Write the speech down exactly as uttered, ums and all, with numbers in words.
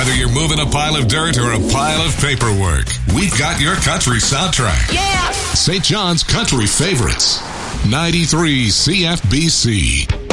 Whether you're moving a pile of dirt or a pile of paperwork, we've got your country soundtrack. Yeah! Saint John's Country Favorites. ninety-three C F B C.